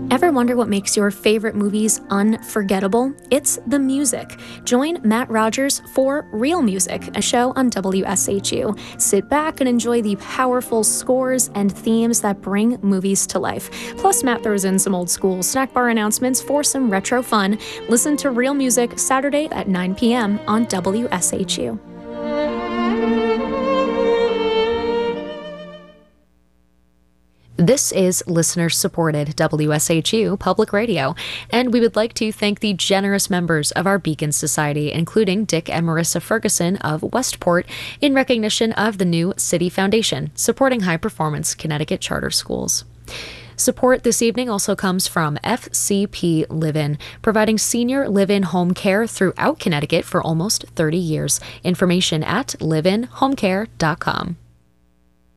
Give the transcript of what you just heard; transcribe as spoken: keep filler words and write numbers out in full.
Ever wonder what makes your favorite movies unforgettable? It's the music. Join Matt Rogers for Real Music, a show on W S H U. Sit back and enjoy the powerful scores and themes that bring movies to life. Plus, Matt throws in some old school snack bar announcements for some retro fun. Listen to Real Music Saturday at nine p.m. on W S H U. This is listener-supported W S H U Public Radio, and we would like to thank the generous members of our Beacon Society, including Dick and Marissa Ferguson of Westport, in recognition of the new City Foundation, supporting high-performance Connecticut charter schools. Support this evening also comes from F C P Live-In, providing senior live-in home care throughout Connecticut for almost thirty years. Information at live in home care dot com.